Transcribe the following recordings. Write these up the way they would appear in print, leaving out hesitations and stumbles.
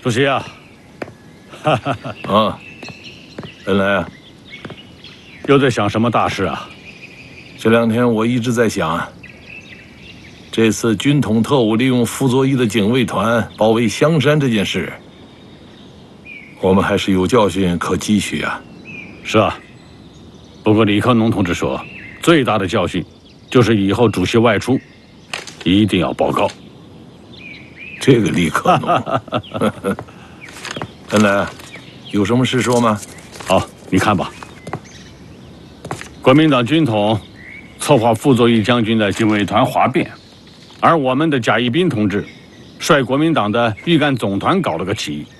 主席啊， 啊，恩来啊， 又在想什么大事啊？ 这2天我一直在想，这次军统特务利用傅作义的警卫团包围香山这件事，我们还是有教训可汲取啊。 是啊，不过李克农同志说，最大的教训就是以后主席外出一定要报告。 这个李克农，恩来，有什么事说吗？ 好，你看吧。国民党军统策划傅作义将军的警卫团哗变，而我们的贾一斌同志率国民党的预干总团搞了个起义。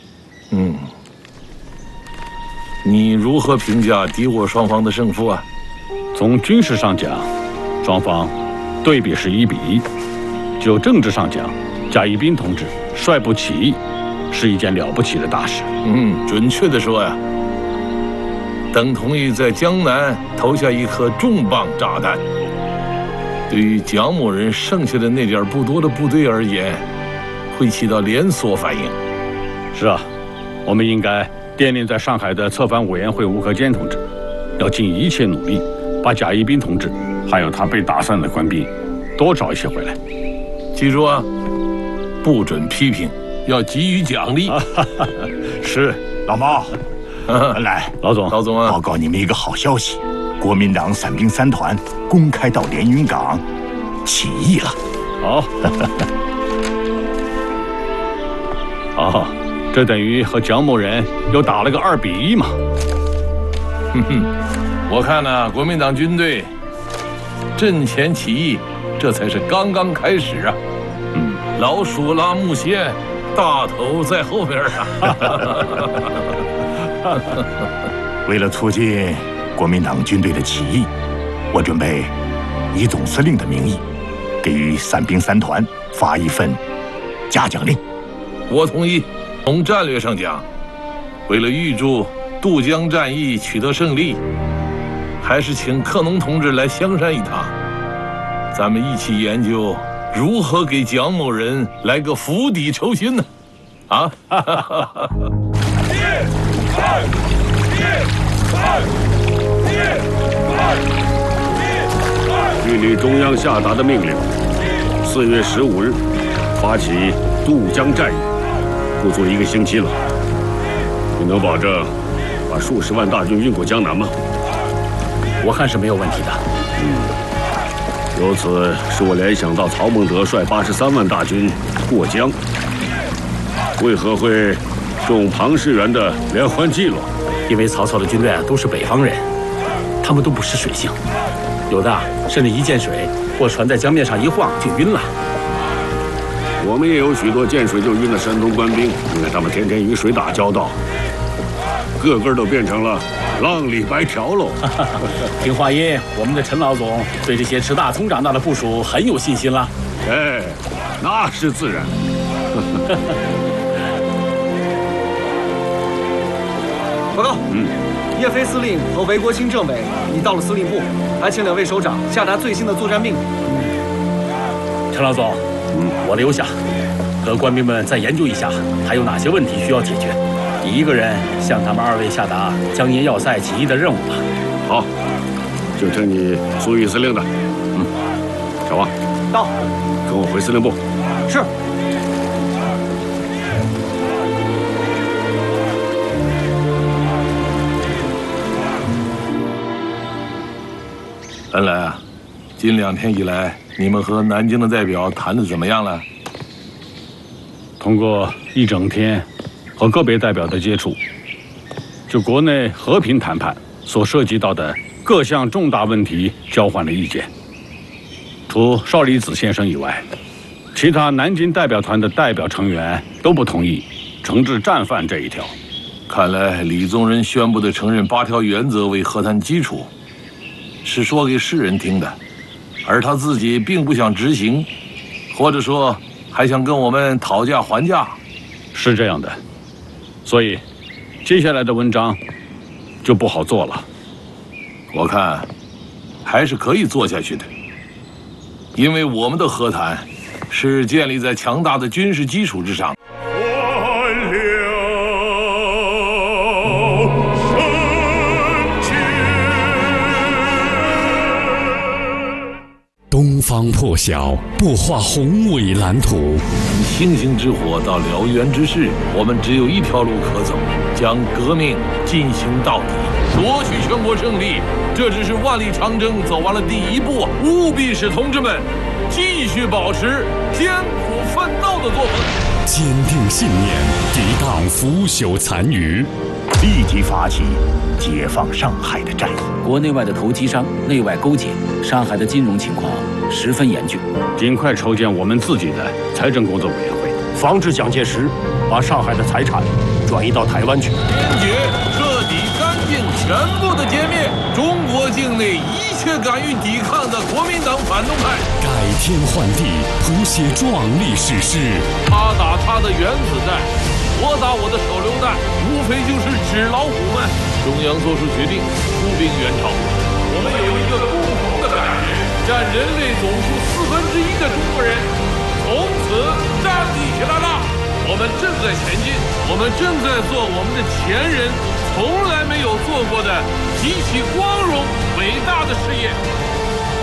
你如何评价敌我双方的胜负啊？ 从军事上讲，双方对比是1比1；就政治上讲，贾一斌同志率部起义是一件了不起的大事。 准确的说呀，等同于在江南投下一颗重磅炸弹。对于蒋某人剩下的那点不多的部队而言，会起到连锁反应。 是啊，我们应该电令在上海的策反委员会吴克坚同志，要尽一切努力，把贾一斌同志还有他被打散的官兵多找一些回来。 记住啊，不准批评，要给予奖励。 是， 老毛，来， 老总啊， 报告你们一个好消息，国民党伞兵3团公开到连云港起义了。 好，哦，这等于和蒋某人又打了个2比1嘛。 我看呢，国民党军队阵前起义，这才是刚刚开始啊。老鼠拉木线，大头在后边啊。 为了促进国民党军队的起义，我准备以总司令的名义，给予伞兵3团发一份嘉奖令。 我同意。从战略上讲，为了预祝渡江战役取得胜利，还是请克农同志来香山一趟，咱们一起研究如何给蒋某人来个釜底抽薪呢？啊！ 据你中央下达的命令，4月15日发起渡江战役，不足1个星期了。你能保证把数十万大军运过江南吗？ 我看是没有问题的。 由此使我联想到曹孟德率83万大军过江，为何会中庞士元的连环计了？ 因为曹操的军队都是北方人，他们都不识水性，有的甚至一见水或船在江面上一晃就晕了。 我们也有许多见水就晕的山东官兵，因为他们天天与水打交道，个个都变成了浪里白条喽。 听话音，我们的陈老总对这些吃大葱长大的部属很有信心了。 哎，那是自然。 报告，叶飞司令和韦国清政委已到了司令部，还请2位首长下达最新的作战命令。 陈老总，我留下，和官兵们再研究一下，还有哪些问题需要解决。你一个人向他们2位下达江阴要塞起义的任务吧。 好，就听你苏玉司令的。小王， 到， 跟我回司令部。 是。 恩来啊，近2天以来，你们和南京的代表谈得怎么样了？ 通过一整天和个别代表的接触，就国内和平谈判所涉及到的各项重大问题交换了意见。除邵离子先生以外，其他南京代表团的代表成员都不同意惩治战犯这一条。 看来李宗仁宣布的承认8条原则为和谈基础，是说给世人听的，而他自己并不想执行，或者说还想跟我们讨价还价。 是这样的，所以接下来的文章就不好做了。 我看还是可以做下去的，因为我们的和谈是建立在强大的军事基础之上。 万列东方破晓，擘画宏伟蓝图。 从星星之火到燎原之势，我们只有一条路可走，将革命进行到底，夺取全国胜利。这只是万里长征走完了第一步，务必使同志们继续保持艰苦奋斗的作风， 坚定信念，抵挡腐朽残余， 立即发起解放上海的战役。 国内外的投机商内外勾结，上海的金融情况十分严峻， 尽快筹建我们自己的财政工作委员会， 防止蒋介石把上海的财产转移到台湾去。 坚决、彻底、干净、全部的歼灭中国境内一切敢于抵抗的国民党反动派， 改天换地，谱写壮丽史诗。 他打他的原子弹，我打我的手榴弹，无非就是纸老虎们。中央做出决定，出兵援朝。我们有一个共同的感觉，占人类总数1/4的中国人从此站立起来了。我们正在前进，我们正在做我们的前人从来没有做过的极其光荣伟大的事业。